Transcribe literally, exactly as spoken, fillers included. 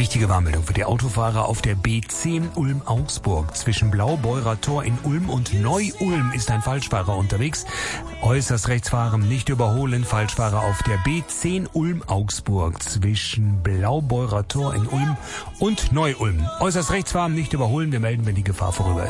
Wichtige Warnmeldung für die Autofahrer auf der B zehn Ulm-Augsburg. Zwischen Blaubeurer Tor in Ulm und Neu-Ulm ist ein Falschfahrer unterwegs. Äußerst rechts fahren, nicht überholen. Falschfahrer auf der B zehn Ulm-Augsburg. Zwischen Blaubeurer Tor in Ulm und Neu-Ulm. Äußerst rechts fahren, nicht überholen. Wir melden, wenn die Gefahr vorüber ist.